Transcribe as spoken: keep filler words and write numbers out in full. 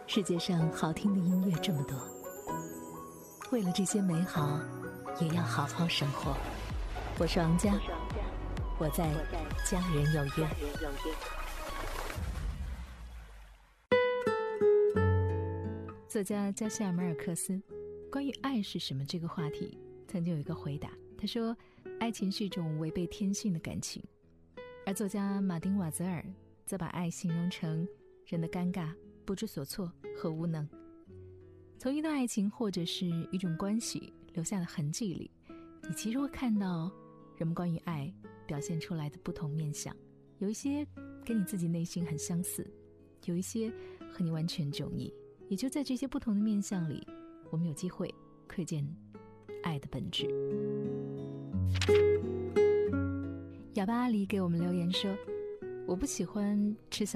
世界上好听的音乐这么多，为了这些美好，也要好好生活。我是王佳，我在家人有约。作家加西亚马尔克斯关于爱是什么这个话题曾经有一个回答，他说爱情是一种违背天性的感情，而作家马丁瓦泽尔则把爱形容成人的尴尬、不知所措和无能。从一段爱情或者是一种关系留下的痕迹里，你其实会看到人们关于爱表现出来的不同面向，有一些跟你自己内心很相似，有一些和你完全迥异。也就在这些不同的面向里，我们有机会窥见爱的本质。哑巴阿狸给我们留言说，我不喜欢吃